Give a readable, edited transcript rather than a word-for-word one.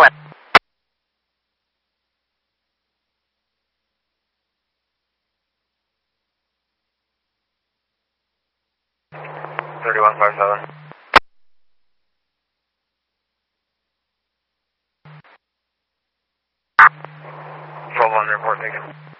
it. 3157. 12 on the report, thank you.